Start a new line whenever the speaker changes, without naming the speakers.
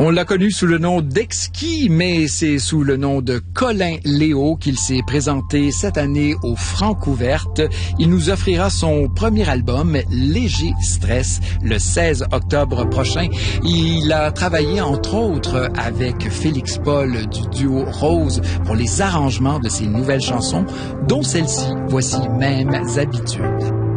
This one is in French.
On l'a connu sous le nom d'Exquis, mais c'est sous le nom de Colin Léo qu'il s'est présenté cette année au Francouverte. Il nous offrira son premier album, Léger Stress, le 16 octobre prochain. Il a travaillé entre autres avec Félix Paul du duo Rose pour les arrangements de ses nouvelles chansons, dont celle-ci, Voici Mêmes habitudes.